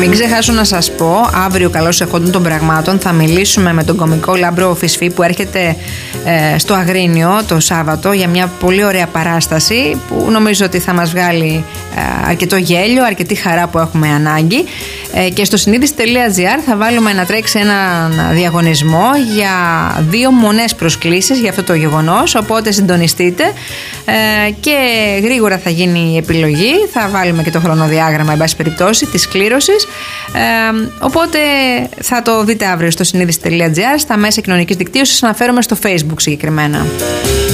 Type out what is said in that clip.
Μην ξεχάσω να σας πω, αύριο καλώς εχόντων των πραγμάτων θα μιλήσουμε με τον κωμικό Λάμπρο Φυσφή που έρχεται στο Αγρίνιο το Σάββατο για μια πολύ ωραία παράσταση που νομίζω ότι θα μας βγάλει αρκετό γέλιο, αρκετή χαρά που έχουμε ανάγκη. Και στο συνείδηση.gr θα βάλουμε να τρέξει έναν διαγωνισμό για 2 μονές προσκλήσεις για αυτό το γεγονός, οπότε συντονιστείτε και γρήγορα θα γίνει η επιλογή. Θα βάλουμε και το χρονοδιάγραμμα εν πάση περιπτώσει της κλήρωσης, οπότε θα το δείτε αύριο στο συνείδηση.gr, στα μέσα κοινωνικής δικτύωσης, αναφέρομαι στο Facebook συγκεκριμένα.